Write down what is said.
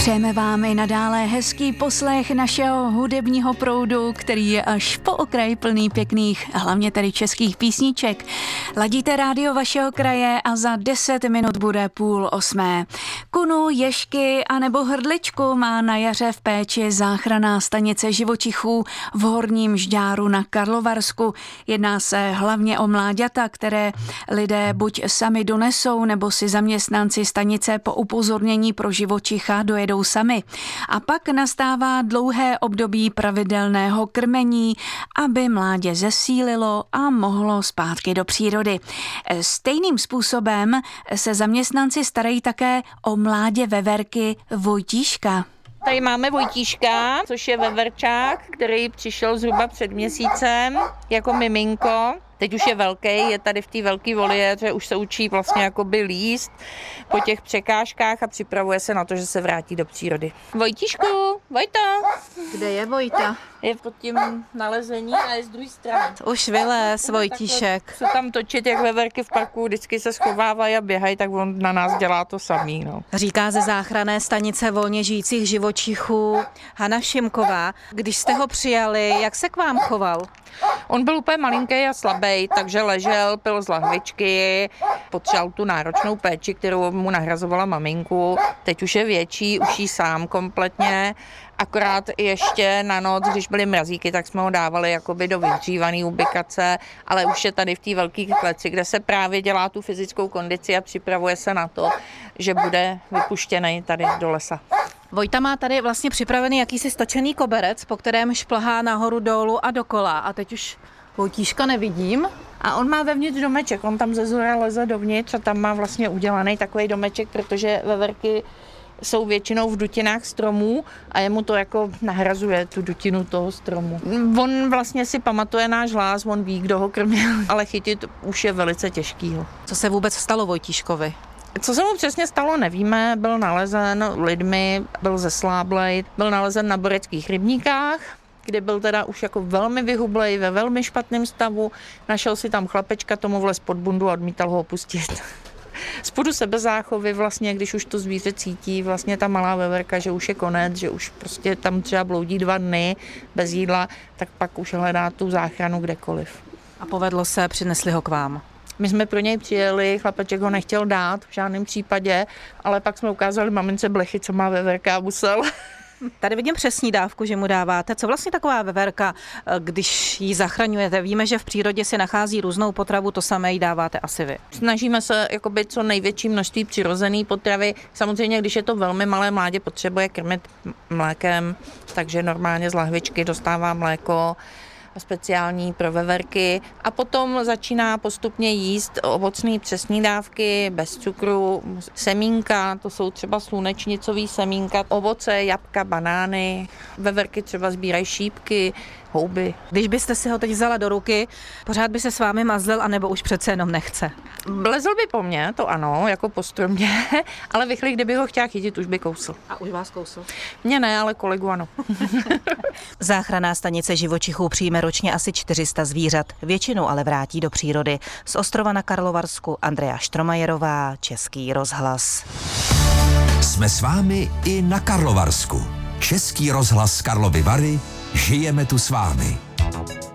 Přejeme vám i nadále hezký poslech našeho hudebního proudu, který je až po okraj plný pěkných, hlavně tedy českých písniček. Ladíte rádio vašeho kraje a za 10 minut bude 7:30. Kunu, ježky a nebo hrdličku má na jaře v péči záchranná stanice živočichů v Horním Žďáru na Karlovarsku. Jedná se hlavně o mláďata, které lidé buď sami donesou, nebo si zaměstnanci stanice po upozornění pro živočicha dojedou sami. A pak nastává dlouhé období pravidelného krmení, aby mládě zesílilo a mohlo zpátky do přírody. Stejným způsobem se zaměstnanci starají také o mládě veverky Vojtíška. Tady máme Vojtíška, což je veverčák, který přišel zhruba před měsícem jako miminko. Teď už je velký, je tady v té velké voliéře, už se učí vlastně jakoby líst po těch překážkách a připravuje se na to, že se vrátí do přírody. Vojtíšku, Vojta! Kde je Vojta? Je pod tím nalezení a je z druhé strany. Už vylez, Vojtíšek. Se tam točit, jak veverky v parku, vždycky se schovávají a běhají, tak on na nás dělá to samý. No. Říká ze záchranné stanice volně žijících živočichů Hana Šimková. Když jste ho přijali, jak se k vám choval? On byl úplně malinký a slabý, takže ležel, pil z lahvičky, potřeboval tu náročnou péči, kterou mu nahrazovala maminku. Teď už je větší, už jí sám kompletně. Akorát ještě na noc, když byly mrazíky, tak jsme ho dávali jakoby do vyhřívané ubikace, ale už je tady v té velké kleci, kde se právě dělá tu fyzickou kondici a připravuje se na to, že bude vypuštěný tady do lesa. Vojta má tady vlastně připravený jakýsi stočený koberec, po kterém šplhá nahoru dolů a dokola. A teď už Vojtíška nevidím. A on má vevnitř domeček, on tam ze zhora leze dovnitř a tam má vlastně udělaný takový domeček, protože veverky jsou většinou v dutinách stromů a jemu to jako nahrazuje tu dutinu toho stromu. On vlastně si pamatuje náš hlas, on ví, kdo ho krmil, ale chytit už je velice těžkýho. Co se vůbec stalo Vojtíškovi? Co se mu přesně stalo, nevíme. Byl nalezen lidmi, byl zesláblej, byl nalezen na Boreckých rybníkách, kde byl teda už jako velmi vyhublej, ve velmi špatném stavu. Našel si tam chlapečka, tomu vlez pod bundu a odmítal ho opustit. Z půdu sebezáchovy vlastně, když už to zvíře cítí, vlastně ta malá veverka, že už je konec, že už prostě tam třeba bloudí 2 dny bez jídla, tak pak už hledá tu záchranu kdekoliv. A povedlo se, přinesli ho k vám? My jsme pro něj přijeli, chlapeček ho nechtěl dát v žádném případě, ale pak jsme ukázali mamince blechy, co má veverka a musel. Tady vidím přesní dávku, že mu dáváte. Co vlastně taková veverka, když ji zachraňujete? Víme, že v přírodě si nachází různou potravu, to samé jí dáváte asi vy. Snažíme se jakoby co největší množství přirozené potravy. Samozřejmě, když je to velmi malé mládě, potřebuje krmit mlékem, takže normálně z lahvičky dostává mléko speciální pro veverky a potom začíná postupně jíst ovocné přesné dávky bez cukru, semínka, to jsou třeba slunečnicový semínka, ovoce, jablka, banány, veverky třeba sbírají šípky, houby. Když byste si ho teď vzala do ruky, pořád by se s vámi mazlil, anebo už přece jenom nechce? Lezl by po mně, to ano, jako po stromě, ale ve chvíli, kdyby ho chtěla chytit, už by kousl. A už vás kousl? Mně ne, ale kolegu ano. Záchranná stanice živočichů přijme ročně asi 400 zvířat, většinou ale vrátí do přírody. Z ostrova na Karlovarsku Andrea Štromajerová, Český rozhlas. Jsme s vámi i na Karlovarsku. Český rozhlas Karlovy Vary, žijeme tu s vámi.